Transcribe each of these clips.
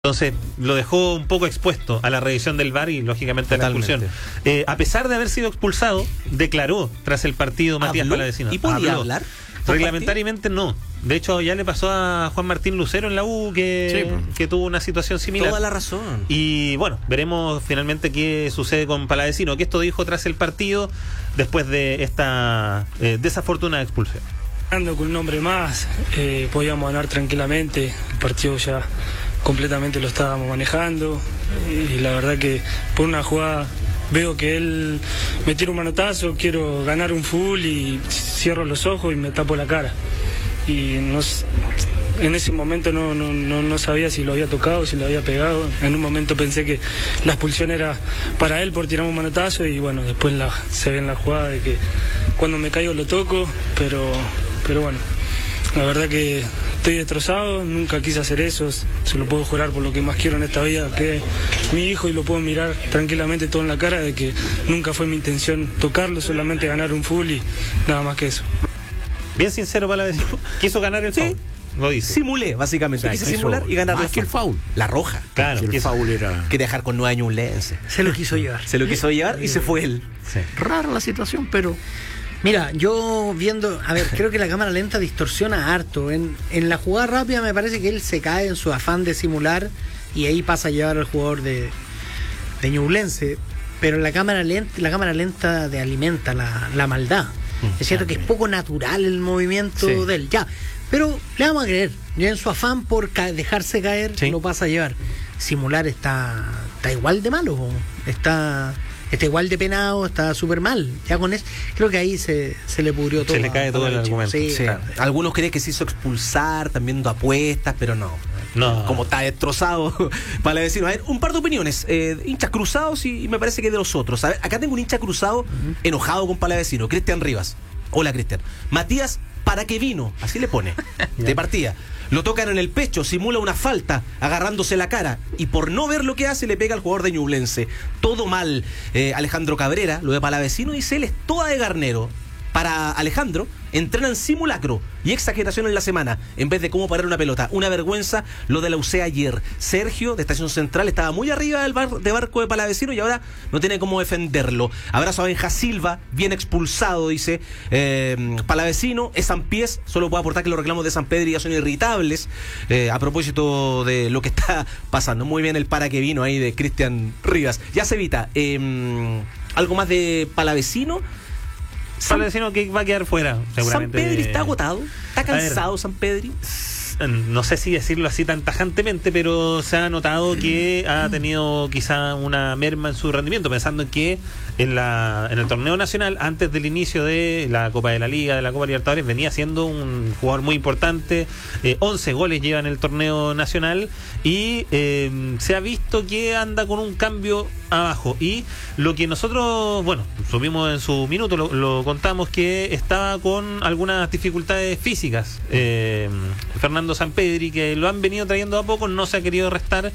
Entonces lo dejó un poco expuesto a la revisión del VAR y lógicamente a la expulsión. A pesar de haber sido expulsado, declaró tras el partido Matías Palavecino. ¿Y podía hablar? Reglamentariamente no. De hecho, ya le pasó a Juan Martín Lucero en la U que tuvo una situación similar. Toda la razón. Y bueno, veremos finalmente qué sucede con Palavecino, que esto dijo tras el partido después de esta desafortunada expulsión. Ando con un hombre más, podíamos ganar tranquilamente, el partido ya completamente lo estábamos manejando y la verdad que por una jugada veo que él me tira un manotazo, quiero ganar un full y cierro los ojos y me tapo la cara. Y en ese momento no sabía si lo había tocado, si lo había pegado. En un momento pensé que la expulsión era para él por tirar un manotazo y bueno, después se ve en la jugada de que cuando me caigo lo toco, pero bueno, la verdad que estoy destrozado, nunca quise hacer eso, se lo puedo jurar por lo que más quiero en esta vida, que es mi hijo, y lo puedo mirar tranquilamente todo en la cara de que nunca fue mi intención tocarlo, solamente ganar un full y nada más que eso. Bien sincero para decir, quiso ganar el foul. Lo dice. Simulé, básicamente. Quise simular y ganar más que el foul. La roja. Claro, el foul era. Que dejar con 9 años un Lense. Se lo quiso llevar. Se lo quiso llevar y se fue él. Sí. Rara la situación, pero. Mira, yo viendo, a ver, creo que la cámara lenta distorsiona harto. En la jugada rápida me parece que él se cae en su afán de simular y ahí pasa a llevar al jugador de Ñublense. Pero la cámara lenta de alimenta la maldad. Es cierto que es poco natural el movimiento de él, ya. Pero le vamos a creer. Ya en su afán por dejarse caer, lo pasa a llevar. Simular está igual de malo, está igual de penado, está súper mal. Ya con eso, creo que ahí se le pudrió todo. Se le cae todo el argumento. Sí. Claro. Algunos creen que se hizo expulsar, también viendo apuestas, pero no. Como está destrozado Palavecino. A ver, un par de opiniones. Hinchas cruzados y me parece que de los otros. A ver, acá tengo un hincha cruzado enojado con Palavecino, Cristian Rivas. Hola, Cristian. Matías, ¿para qué vino? Así le pone. De partida. Lo tocan en el pecho, simula una falta, agarrándose la cara. Y por no ver lo que hace, le pega al jugador de Ñublense. Todo mal. Alejandro Cabrera, lo de Palavecino, dice él, es toda de Garnero. Para Alejandro, entrenan simulacro y exageración en la semana, en vez de cómo parar una pelota. Una vergüenza lo de la UCE ayer. Sergio, de Estación Central, estaba muy arriba del barco de Palavecino y ahora no tiene cómo defenderlo. Abrazo a Benja Silva, bien expulsado, dice Palavecino. Es San Pies, solo puedo aportar que los reclamos de San Pedro ya son irritables. A propósito de lo que está pasando. Muy bien el para que vino ahí de Cristian Rivas. Ya se evita. ¿Algo más de Palavecino? Palavecino que va a quedar fuera, seguramente. San Pedri está agotado, está cansado San Pedri. No sé si decirlo así tan tajantemente, pero se ha notado que ha tenido quizá una merma en su rendimiento, pensando en que en el torneo nacional, antes del inicio de la Copa de la Liga, de la Copa Libertadores, venía siendo un jugador muy importante. 11 goles lleva en el torneo nacional y se ha visto que anda con un cambio abajo. Y lo que nosotros, supimos en su minuto, lo contamos, que estaba con algunas dificultades físicas. Fernando Sampedri, que lo han venido trayendo a poco, no se ha querido restar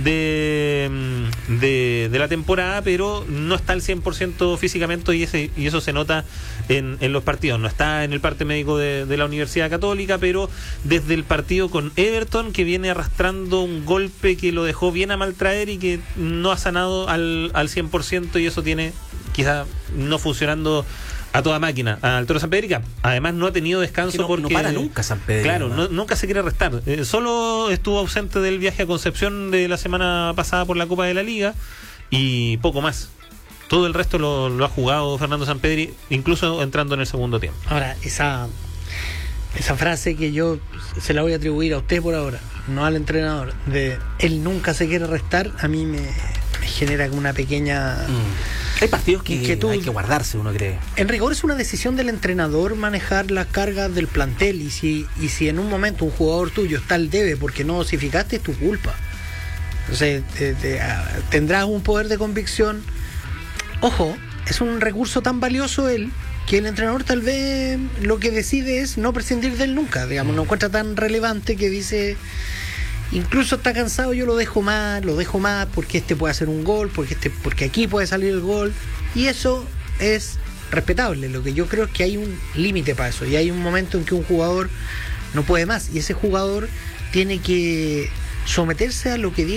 de la temporada, pero no está al 100% físicamente y eso se nota en los partidos. No está en el parte médico de la Universidad Católica, pero desde el partido con Everton, que viene arrastrando un golpe que lo dejó bien a maltraer y que no ha sanado al 100%, y eso tiene quizá no funcionando a toda máquina al Toro Sampedri. Además no ha tenido descanso, porque no para nunca Sampedri. Claro, nunca se quiere restar. Solo estuvo ausente del viaje a Concepción de la semana pasada por la Copa de la Liga y poco más. Todo el resto lo ha jugado Fernando Sampedri, incluso entrando en el segundo tiempo. Ahora, esa frase que yo se la voy a atribuir a usted por ahora, no al entrenador, de él nunca se quiere restar, a mí me genera como una pequeña... Hay partidos que hay que guardarse, uno cree. En rigor es una decisión del entrenador manejar las cargas del plantel, y si en un momento un jugador tuyo está al debe porque no dosificaste, es tu culpa. Entonces tendrás un poder de convicción. Ojo, es un recurso tan valioso él, que el entrenador tal vez lo que decide es no prescindir de él nunca, digamos, no encuentra tan relevante que dice... Incluso está cansado, yo lo dejo más porque este puede hacer un gol, porque aquí puede salir el gol, y eso es respetable. Lo que yo creo es que hay un límite para eso, y hay un momento en que un jugador no puede más, y ese jugador tiene que someterse a lo que diga